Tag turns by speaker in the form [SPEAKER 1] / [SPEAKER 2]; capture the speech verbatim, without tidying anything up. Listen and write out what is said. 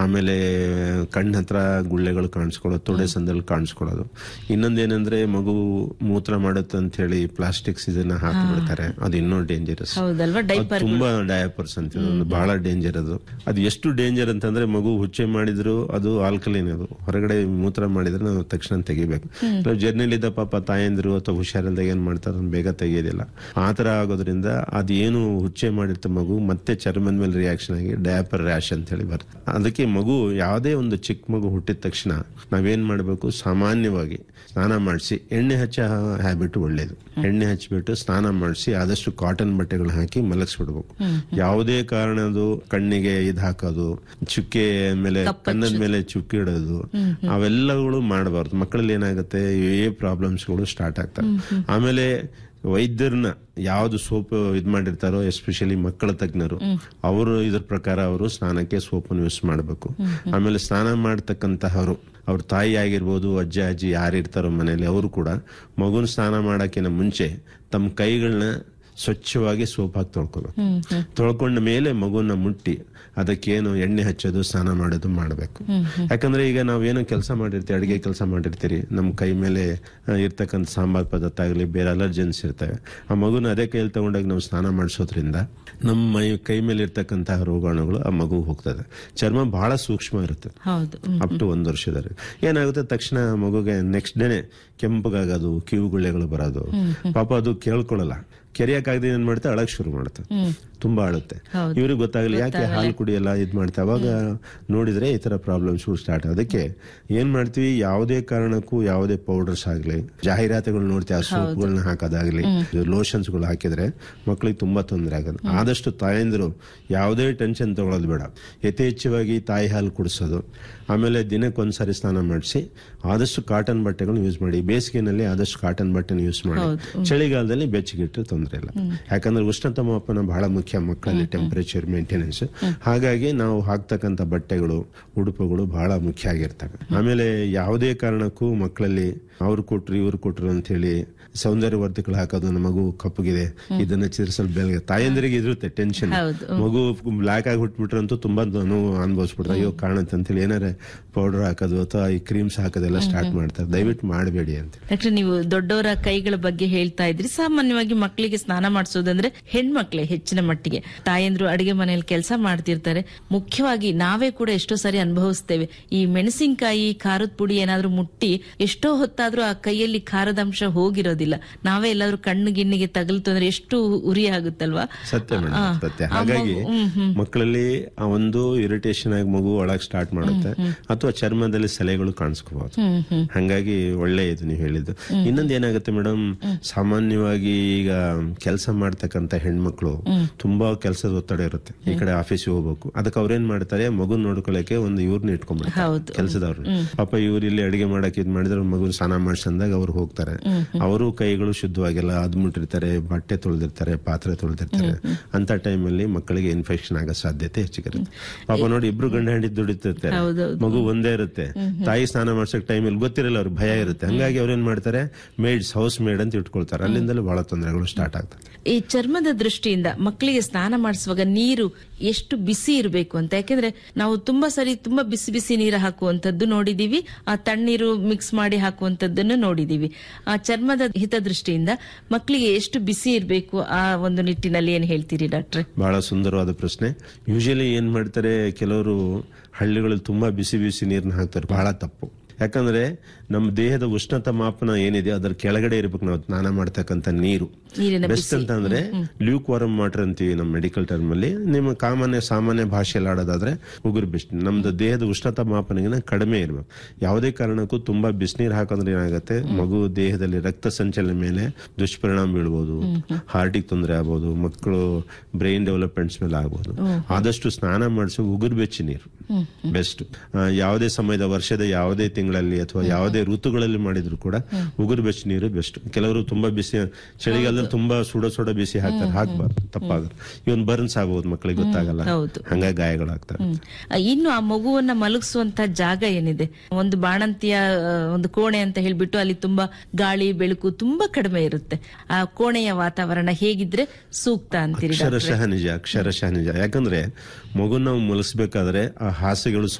[SPEAKER 1] ಆಮೇಲೆ ಕಣ್ಣ ಹತ್ರ ಗುಳ್ಳೆಗಳು ಕಾಣಿಸ್ಕೊಳ್ಳೋದು, ತೊಡೆ ಸಂದಲ್ಲಿ ಕಾಣಿಸ್ಕೊಳ್ಳೋದು. ಇನ್ನೊಂದೇನಂದ್ರೆ ಮಗು ಮೂತ್ರ ಮಾಡುತ್ತೆ ಅಂತ ಹೇಳಿ ಪ್ಲಾಸ್ಟಿಕ್ಸ್ ಇದನ್ನ ಹಾಕಿಬಿಡ್ತಾರೆ, ಅದು ಇನ್ನೂ ಡೇಂಜರಸ್. ತುಂಬಾ ಡಯಾಪರ್ಸ್ ಅಂತ ಒಂದು ಬಹಳ ಡೇಂಜರ್ ಅದು. ಅದು ಎಷ್ಟು ಡೇಂಜರ್ ಅಂತಂದ್ರೆ ಮಗು ಹುಚ್ಚೆ ಮಾಡಿದ್ರು ಅದು ಆಲ್ಕಲೈನ್, ಅದು ಹೊರಗಡೆ ಮೂತ್ರ ಮಾಡಿದ್ರೆ ನಾವು ತಕ್ಷಣ ತೆಗಿಬೇಕು. ಜರ್ನಿಲಿದ್ದ ಪಾಪ ತಾಯಂದಿರು ಅಥವಾ ಹುಷಾರಿಲ್ದಾಗ ಏನ್ ಮಾಡ್ತಾರೆ ಬೇಗ ತೆಗಿಯೋದಿಲ್ಲ. ಆತರ ಆಗೋದ್ರಿಂದ ಅದೇನು ಹುಚ್ಚೆ ಮಾಡಿರ್ತ ಮಗು ಮತ್ತೆ ಚರ್ಮದ ಮೇಲೆ ರಿಯಾಕ್ಷನ್ ಆಗಿ ಡಯಾಪರ್ ರ್ಯಾಶ್ ಅಂತ ಹೇಳಿ ಬರುತ್ತೆ. ಅದಕ್ಕೆ ಮಗು ಯಾವುದೇ ಒಂದು ಚಿಕ್ಕ ಮಗು ಹುಟ್ಟಿದ ತಕ್ಷಣ ನಾವೇನ್ ಮಾಡ್ಬೇಕು, ಸಾಮಾನ್ಯವಾಗಿ ಸ್ನಾನ ಮಾಡಿಸಿ, ಎಣ್ಣೆ ಹಚ್ಚ ಹ್ಯಾಬಿಟ್ ಒಳ್ಳೇದು. ಎಣ್ಣೆ ಹಚ್ಚಿಬಿಟ್ಟು ಸ್ನಾನ ಮಾಡಿಸಿ ಆದಷ್ಟು ಕಾಟನ್ ಬಟ್ಟೆಗಳು ಹಾಕಿ ಮಲಗಿಸ್ಬಿಡ್ಬೇಕು. ಯಾವುದೇ ಕಾರಣದು ಕಣ್ಣಿಗೆ ಇದ್ ಹಾಕೋದು, ಚುಕ್ಕೆ ಮೇಲೆ ಕಣ್ಣದ ಮೇಲೆ ಚುಕ್ಕಿ ಇಡೋದು ಅವೆಲ್ಲಗಳು ಮಾಡಬಾರ್ದು. ಮಕ್ಕಳಲ್ಲಿ ಏನಾಗುತ್ತೆ ಇವೇ ಪ್ರಾಬ್ಲಮ್ಸ್ಗಳು ಸ್ಟಾರ್ಟ್ ಆಗ್ತವೆ. ಆಮೇಲೆ ವೈದ್ಯರನ್ನ ಯಾವ್ದು ಸೋಪ್ ಇದ್ ಮಾಡಿರ್ತಾರೋ, ಎಸ್ಪೆಷಲಿ ಮಕ್ಕಳ ತಜ್ಞರು, ಅವರು ಇದ್ರ ಪ್ರಕಾರ ಅವರು ಸ್ನಾನಕ್ಕೆ ಸೋಪನ್ನು ಯೂಸ್ ಮಾಡಬೇಕು. ಆಮೇಲೆ ಸ್ನಾನ ಮಾಡ್ತಕ್ಕಂತಹವರು ಅವ್ರ ತಾಯಿ ಆಗಿರ್ಬೋದು, ಅಜ್ಜ ಅಜ್ಜಿ ಯಾರಿರ್ತಾರೋ ಮನೇಲಿ, ಅವರು ಕೂಡ ಮಗುನ ಸ್ನಾನ ಮಾಡಕ್ಕಿಂತ ಮುಂಚೆ ತಮ್ಮ ಕೈಗಳನ್ನ ಸ್ವಚ್ಛವಾಗಿ ಸೋಪ್ ಹಾಕಿ ತೊಳ್ಕೊಬೇಕು. ತೊಳ್ಕೊಂಡ ಮೇಲೆ ಮಗುನ ಮುಟ್ಟಿ ಅದಕ್ಕೇನು ಎಣ್ಣೆ ಹಚ್ಚೋದು, ಸ್ನಾನ ಮಾಡೋದು ಮಾಡಬೇಕು. ಯಾಕಂದ್ರೆ ಈಗ ನಾವೇನೋ ಕೆಲಸ ಮಾಡಿರ್ತೀವಿ, ಅಡಿಗೆ ಕೆಲಸ ಮಾಡಿರ್ತೀರಿ, ನಮ್ ಕೈ ಮೇಲೆ ಇರ್ತಕ್ಕಂಥ ಸಾಂಬಾರ್ ಪದಾರ್ಥ ಆಗಲಿ, ಬೇರೆ ಅಲರ್ಜೆನ್ಸ್ ಇರ್ತವೆ. ಆ ಮಗುನ ಅದೇ ಕೈಯಲ್ಲಿ ತಗೊಂಡಾಗ ನಾವು ಸ್ನಾನ ಮಾಡಿಸೋದ್ರಿಂದ ನಮ್ಮ ಮೈ ಕೈ ಮೇಲೆ ಇರ್ತಕ್ಕಂತಹ ರೋಗಾಣುಗಳು ಆ ಮಗು ಹೋಗ್ತದೆ. ಚರ್ಮ ಬಹಳ ಸೂಕ್ಷ್ಮ ಇರುತ್ತೆ. ಅಪ್ ಟು ಒಂದ್ ವರ್ಷದವರೆಗೆ ಏನಾಗುತ್ತೆ, ತಕ್ಷಣ ಮಗುಗೆ ನೆಕ್ಸ್ಟ್ ಡೇನೆ ಕೆಂಪಗಾಗೋದು, ಕಿವು ಗುಳ್ಳೆಗಳು ಬರೋದು. ಪಾಪ ಅದು ಕೇಳ್ಕೊಳ್ಳಲ್ಲ, ಕೆರೆಯಕ್ಕಾಗದೆ ಏನ್ ಮಾಡುತ್ತೆ, ಅಳಕ್ ಶುರು ಮಾಡುತ್ತೆ, ತುಂಬಾ ಅಳುತ್ತೆ. ಇವ್ರಿಗೆ ಗೊತ್ತಾಗಲಿ ಯಾಕೆ ಹಾಲು ಕುಡಿಯಲ್ಲ ಇದ್ ಮಾಡ್ತಾ, ಅವಾಗ ನೋಡಿದ್ರೆ ಈ ತರ ಪ್ರಾಬ್ಲಮ್ಸ್ ಸ್ಟಾರ್ಟ್. ಅದಕ್ಕೆ ಏನ್ ಮಾಡ್ತೀವಿ, ಯಾವುದೇ ಕಾರಣಕ್ಕೂ ಯಾವುದೇ ಪೌಡರ್ಸ್ ಆಗ್ಲಿ, ಜಾಹೀರಾತುಗಳು ನೋಡ್ತೀವಿ, ಆ ಸೋಪ್ಗಳನ್ನ ಹಾಕೋದಾಗ್ಲಿ, ಲೋಷನ್ಸ್ ಗಳು ಹಾಕಿದ್ರೆ ಮಕ್ಳಿಗೆ ತುಂಬಾ ತೊಂದರೆ ಆಗೋದು. ಆದಷ್ಟು ತಾಯಂದಿರು ಯಾವುದೇ ಟೆನ್ಷನ್ ತಗೊಳ್ಳೋದು ಬೇಡ, ಯಥೇಚ್ಛವಾಗಿ ತಾಯಿ ಹಾಲು ಕುಡಿಸೋದು. ಆಮೇಲೆ ದಿನಕ್ಕೊಂದ್ಸರಿ ಸ್ನಾನ ಮಾಡಿಸಿ ಆದಷ್ಟು ಕಾಟನ್ ಬಟ್ಟೆಗಳನ್ನ ಯೂಸ್ ಮಾಡಿ. ಬೇಸಿಗೆನಲ್ಲಿ ಆದಷ್ಟು ಕಾಟನ್ ಬಟ್ಟೆನ ಯೂಸ್ ಮಾಡಿ, ಚಳಿಗಾಲದಲ್ಲಿ ಬೆಚ್ಚಗಿಟ್ಟರೆ ತೊಂದರೆ ಇಲ್ಲ. ಯಾಕಂದ್ರೆ ಉಷ್ಣತಾಮಾಪನ ಬಹಳ ಮುಖ್ಯ ಮಕ್ಕಳಲ್ಲಿ, ಟೆಂಪರೇಚರ್ ಮೇಂಟೆನೆನ್ಸ್. ಹಾಗಾಗಿ ನಾವು ಹಾಕ್ತಕ್ಕಂಥ ಬಟ್ಟೆಗಳು, ಉಡುಪುಗಳು ಬಹಳ ಮುಖ್ಯ ಆಗಿರ್ತವೆ. ಆಮೇಲೆ ಯಾವುದೇ ಕಾರಣಕ್ಕೂ ಮಕ್ಕಳಲ್ಲಿ ಅವ್ರು ಕೊಟ್ರು ಇವ್ರು ಕೊಟ್ರು ಅಂತ ಹೇಳಿ ಸೌಂದರ್ಯವರ್ಧಕಗಳು ಹಾಕೋದು, ನಮ್ಮ ಮಗು ಕಪ್ಪಗಿದೆ ಇದನ್ನ ಚಿರಿಸಲು ಬೆಳಗ್ಗೆ ತಾಯಂದಿರಿಗೆ ಇರುತ್ತೆ ಟೆನ್ಷನ್. ಮಗು ಬ್ಲಾಕ್ ಆಗಿ ಹುಟ್ಬಿಟ್ರಂತೂ ತುಂಬಾ ನೋವು ಅನುಭವಿಸ್ಬಿಡ್ತಾರೆ, ಅಯ್ಯೋ ಕಾಣುತ್ತೆ ಅಂತ ಹೇಳಿ ಏನಾರ ಪೌಡರ್ ಹಾಕೋದು ಅಥವಾ ಈ ಕ್ರೀಮ್ಸ್ ಹಾಕೋದೆಲ್ಲ ಸ್ಟಾರ್ಟ್ ಮಾಡ್ತಾರೆ. ದಯವಿಟ್ಟು ಮಾಡಬೇಡಿ ಅಂತ.
[SPEAKER 2] ಡಾಕ್ಟರ್, ನೀವು ದೊಡ್ಡವರ ಕೈಗಳ ಬಗ್ಗೆ ಹೇಳ್ತಾ ಇದ್ರಿ. ಸಾಮಾನ್ಯವಾಗಿ ಮಕ್ಕಳಿಗೆ ಸ್ನಾನ ಮಾಡಿಸೋದಂದ್ರೆ ಹೆಣ್ಮಕ್ಳೇ ಹೆಚ್ಚಿನ ಮಟ್ಟಿಗೆ. ತಾಯಂದ್ರು ಅಡಿಗೆ ಮನೆಯಲ್ಲಿ ಕೆಲಸ ಮಾಡ್ತಿರ್ತಾರೆ. ಮುಖ್ಯವಾಗಿ ನಾವೇ ಕೂಡ ಎಷ್ಟೋ ಸಾರಿ ಅನುಭವಿಸ್ತೇವೆ, ಈ ಮೆಣಸಿನಕಾಯಿ ಖಾರದ ಪುಡಿ ಏನಾದ್ರೂ ಮುಟ್ಟಿ ಎಷ್ಟೋ ಹೊತ್ತಾದ್ರೂ ಆ ಕೈಯಲ್ಲಿ ಖಾರದ ಅಂಶ ಹೋಗಿರೋದಿಲ್ಲ. ನಾವೇ ಎಲ್ಲಾದ್ರೂ ಕಣ್ಣು ಗಿಣ್ಣಿಗೆ ತಗಲ್ತು ಅಂದ್ರೆ ಎಷ್ಟು ಉರಿ ಆಗುತ್ತಲ್ವಾ?
[SPEAKER 1] ಸತ್ಯ ಮೇಡಮ್, ಸತ್ಯ. ಹಾಗಾಗಿ ಮಕ್ಕಳಲ್ಲಿ ಆ ಒಂದು ಇರಿಟೇಷನ್ ಆಗಿ ಮಗು ಒಳಗ್ ಸ್ಟಾರ್ಟ್ ಮಾಡುತ್ತೆ, ಅಥವಾ ಚರ್ಮದಲ್ಲಿ ಸೆಲೆಗಳು ಕಾಣಿಸ್ಕೋಬಹುದು. ಹಂಗಾಗಿ ಒಳ್ಳೆ ಇದು ನೀವು ಹೇಳಿದ್ದು. ಇನ್ನೊಂದು ಏನಾಗುತ್ತೆ ಮೇಡಮ್, ಸಾಮಾನ್ಯವಾಗಿ ಈಗ ಕೆಲಸ ಮಾಡ್ತಕ್ಕಂತ ಹೆಣ್ಮಕ್ಳು ತುಂಬಾ ಕೆಲಸದ ಒತ್ತಡ ಇರುತ್ತೆ. ಈ ಕಡೆ ಆಫೀಸಿಗೆ ಹೋಗ್ಬೇಕು, ಅದಕ್ಕೆ ಅವ್ರೇನ್ ಮಾಡ್ತಾರೆ, ಮಗು ನೋಡ್ಕೊಳಕ್ಕೆ ಒಂದು ಇವ್ರನ್ನ ಇಟ್ಕೊಂಡ್ಬಿಡ್ತಾರೆ ಕೆಲಸದವ್ರು. ಪಾಪ ಇವ್ರು ಇಲ್ಲಿ ಅಡಿಗೆ ಮಾಡಕ್ ಇದ್ ಮಾಡಿದ್ರೆ ಮಗು ಸ್ನಾನ ಮಾಡಿಸಂದಾಗ ಅವ್ರು ಹೋಗ್ತಾರೆ. ಅವರು ಕೈಗಳು ಶುದ್ಧವಾಗಿಲ್ಲ, ಅದ್ ಮುಟ್ಟಿರ್ತಾರೆ, ಬಟ್ಟೆ ತೊಳೆದಿರ್ತಾರೆ, ಪಾತ್ರೆ ತೊಳೆದಿರ್ತಾರೆ. ಅಂತ ಟೈಮಲ್ಲಿ ಮಕ್ಕಳಿಗೆ ಇನ್ಫೆಕ್ಷನ್ ಆಗೋ ಸಾಧ್ಯತೆ ಹೆಚ್ಚಿಗಿರುತ್ತೆ. ಪಾಪ ನೋಡಿ, ಇಬ್ರು ಗಂಡ ಹೆಂಡಿ ದುಡಿತಿರ್ತಾರೆ, ಮಗು ಒಂದೇ ಇರುತ್ತೆ. ತಾಯಿ ಸ್ನಾನ ಮಾಡ್ಸಕ್ ಟೈಮಲ್ಲಿ ಗೊತ್ತಿರಲ್ಲ, ಅವ್ರಿಗೆ ಭಯ ಇರುತ್ತೆ. ಹಂಗಾಗಿ ಅವ್ರೇನ್ ಮಾಡ್ತಾರೆ, ಮೇಡ್ಸ್, ಹೌಸ್ ಮೇಡ್ ಅಂತ ಇಟ್ಕೊಳ್ತಾರೆ. ಅಲ್ಲಿಂದಲೂ ಬಹಳ ತೊಂದರೆಗಳು ಸ್ಟಾರ್ಟ್ ಆಗ್ತದೆ.
[SPEAKER 2] ಈ ಚರ್ಮದ ದೃಷ್ಟಿಯಿಂದ ಮಕ್ಕಳಿಗೆ ಸ್ನಾನ ಮಾಡಿಸುವಾಗ ನೀರು ಎಷ್ಟು ಬಿಸಿ ಇರಬೇಕು ಅಂತ, ಯಾಕೆಂದ್ರೆ ನಾವು ತುಂಬಾ ಸರಿ ತುಂಬಾ ಬಿಸಿ ಬಿಸಿ ನೀರು ಹಾಕುವಂತದ್ದು ನೋಡಿದೀವಿ, ಆ ತಣ್ಣೀರು ಮಿಕ್ಸ್ ಮಾಡಿ ಹಾಕುವಂತದ್ದನ್ನು ನೋಡಿದೀವಿ. ಆ ಚರ್ಮದ ಹಿತದೃಷ್ಟಿಯಿಂದ ಮಕ್ಕಳಿಗೆ ಎಷ್ಟು ಬಿಸಿ ಇರಬೇಕು ಆ ಒಂದು ನಿಟ್ಟಿನಲ್ಲಿ ಏನ್ ಹೇಳ್ತೀರಿ ಡಾಕ್ಟ್ರೆ?
[SPEAKER 1] ಬಹಳ ಸುಂದರವಾದ ಪ್ರಶ್ನೆ. ಯೂಶಲಿ ಏನ್ ಮಾಡ್ತಾರೆ, ಕೆಲವರು ಹಳ್ಳಿಗಳಲ್ಲಿ ತುಂಬಾ ಬಿಸಿ ಬಿಸಿ ನೀರನ್ನ ಹಾಕ್ತಾರೆ. ಬಹಳ ತಪ್ಪು. ಯಾಕಂದ್ರೆ ನಮ್ಮ ದೇಹದ ಉಷ್ಣತಾ ಮಾಪನ ಏನಿದೆ ಅದರ ಕೆಳಗಡೆ ಇರ್ಬೇಕು ನಾವು ಸ್ನಾನ ಮಾಡ್ತಕ್ಕಂಥ ನೀರು. ಬೆಸ್ಟ್ ಅಂತ ಅಂದ್ರೆ ಲ್ಯೂಕ್ ವಾರಮ್ ವಾಟರ್ ಅಂತೀವಿ ನಮ್ಮ ಮೆಡಿಕಲ್ ಟರ್ಮ್ ಅಲ್ಲಿ. ನಿಮ್ಮ ಕಾಮನ್ಯ ಸಾಮಾನ್ಯ ಭಾಷೆಯಲ್ಲಿ ಆಡೋದಾದ್ರೆ ಉಗುರು ಬೆಸ್ಟ್. ನಮ್ದು ದೇಹದ ಉಷ್ಣತಾ ಮಾಪನ ಕಡಿಮೆ ಇರ್ಬೇಕು. ಯಾವುದೇ ಕಾರಣಕ್ಕೂ ತುಂಬಾ ಬಿಸಿನೀರು ಹಾಕೋದ್ರೆ ಏನಾಗುತ್ತೆ, ಮಗು ದೇಹದಲ್ಲಿ ರಕ್ತ ಸಂಚಲನ ಮೇಲೆ ದುಷ್ಪರಿಣಾಮ ಬೀಳ್ಬೋದು, ಹಾರ್ಟಿಗೆ ತೊಂದರೆ ಆಗ್ಬೋದು, ಮಕ್ಕಳು ಬ್ರೈನ್ ಡೆವಲಪ್ಮೆಂಟ್ಸ್ ಮೇಲೆ ಆಗ್ಬೋದು. ಆದಷ್ಟು ಸ್ನಾನ ಮಾಡಿಸೋ ಉಗುರು ಬೆಚ್ಚಿ ನೀರು ಬೆಸ್ಟ್. ಯಾವುದೇ ಸಮಯದ ವರ್ಷದ ಯಾವುದೇ ತಿಂಗಳಲ್ಲಿ ಅಥವಾ ಯಾವುದೇ ಋತುಗಳಲ್ಲಿ ಮಾಡಿದ್ರು ಕೂಡ ಉಗುರು ಬೆಚ್ಚ ನೀರು ಬೆಸ್ಟ್. ಕೆಲವರು ತುಂಬಾ ಬಿಸಿ ಚಳಿಗಾಲದಲ್ಲಿ ತುಂಬಾ ಸುಡ ಸುಡ ಬಿಸಿ ಹಾಕ್ತಾರೆ, ಹಾಕ್ಬಾರ್ದು, ತಪ್ಪಾಗುತ್ತೆ. ಇವನ್ ಬರ್ನ್ಸ್ ಆಗಬಹುದು, ಮಕ್ಕಳಿಗೆ ಗೊತ್ತಾಗಲ್ಲ, ಹಂಗಾಗಿ ಗಾಯಗಳಾಗ್ತವೆ.
[SPEAKER 2] ಇನ್ನು ಆ ಮಗುವನ್ನ ಮಲಗಿಸುವಂತ ಜಾಗ ಏನಿದೆ, ಒಂದು ಬಾಣಂತಿಯ ಒಂದು ಕೋಣೆ ಅಂತ ಹೇಳ್ಬಿಟ್ಟು ಅಲ್ಲಿ ತುಂಬಾ ಗಾಳಿ ಬೆಳಕು ತುಂಬಾ ಕಡಿಮೆ ಇರುತ್ತೆ. ಆ ಕೋಣೆಯ ವಾತಾವರಣ ಹೇಗಿದ್ರೆ ಸೂಕ್ತ ಅಂತೀರಿ?
[SPEAKER 1] ಅಕ್ಷರಶಃ ನಿಜ, ಅಕ್ಷರಶಃ ನಿಜ. ಯಾಕಂದ್ರೆ ಮಗು ನಾವು ಮಲಗಿಸ್ಬೇಕಾದ್ರೆ ಆ ಹಾಸಿಗೆಗಳು